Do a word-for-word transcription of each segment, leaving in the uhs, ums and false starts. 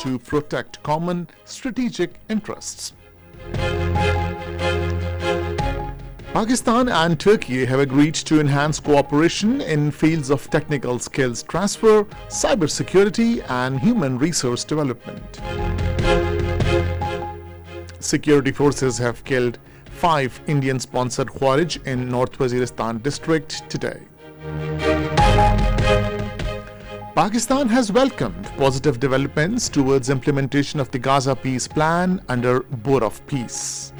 to protect common strategic interests. Pakistan and Turkey have agreed to enhance cooperation in fields of technical skills transfer, cybersecurity, and human resource development. Security forces have killed five Indian-sponsored Khawarij in North Waziristan district today. Pakistan has welcomed positive developments towards implementation of the Gaza Peace Plan under Board of Peace.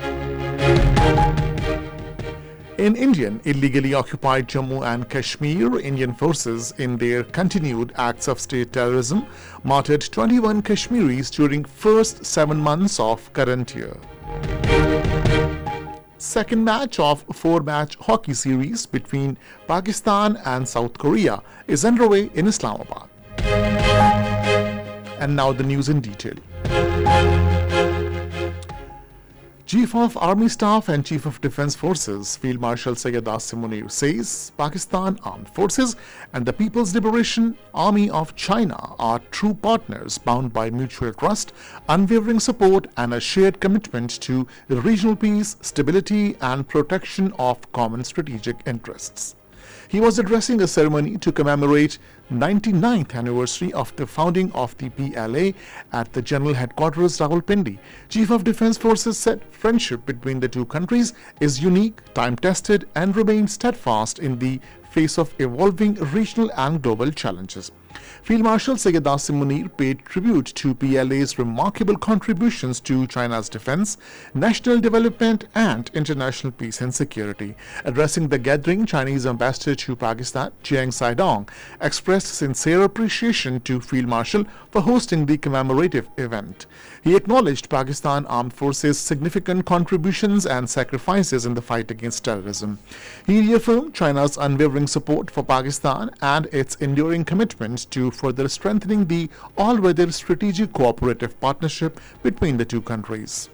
In Indian illegally occupied Jammu and Kashmir, Indian forces in their continued acts of state terrorism martyred twenty-one Kashmiris during first seven months of current year. Second match of four-match hockey series between Pakistan and South Korea is underway in Islamabad. And now the news in detail. Chief of Army Staff and Chief of Defense Forces Field Marshal Syed Asim Munir says Pakistan Armed Forces and the People's Liberation Army of China are true partners bound by mutual trust, unwavering support, and a shared commitment to regional peace, stability, and protection of common strategic interests. He was addressing a ceremony to commemorate ninety-ninth anniversary of the founding of the P L A at the General Headquarters Rawalpindi. Chief of Defense Forces said friendship between the two countries is unique, time-tested, and remains steadfast in the face of evolving regional and global challenges. Field Marshal Syed Asim Munir paid tribute to P L A's remarkable contributions to China's defense, national development, and international peace and security. Addressing the gathering, Chinese Ambassador to Pakistan, Chiang Saidong, expressed sincere appreciation to Field Marshal for hosting the commemorative event. He acknowledged Pakistan Armed Forces' significant contributions and sacrifices in the fight against terrorism. He reaffirmed China's unwavering support for Pakistan and its enduring commitment to further strengthening the all-weather strategic cooperative partnership between the two countries.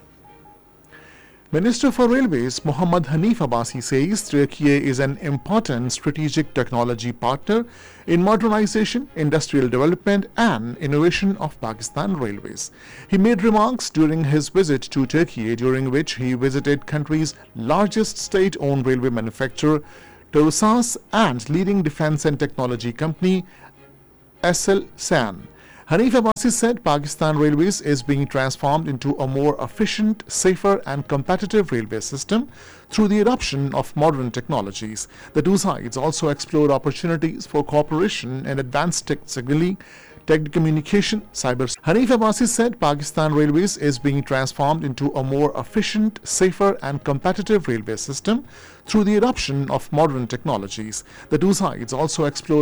Minister for Railways Mohammad Hanif Abbasi says Turkey is an important strategic technology partner in modernization, industrial development, and innovation of Pakistan Railways. He made remarks during his visit to Turkey, during which he visited country's largest state-owned railway manufacturer, Turusas, and leading defense and technology company, Aselsan. Hanif Abbasi said Pakistan Railways is being transformed into a more efficient, safer, and competitive railway system through the adoption of modern technologies. The two sides also explored opportunities for cooperation in advanced tech signaling, telecommunication, cyber. Hanif Abbasi said Pakistan Railways is being transformed into a more efficient, safer, and competitive railway system through the adoption of modern technologies. The two sides also explored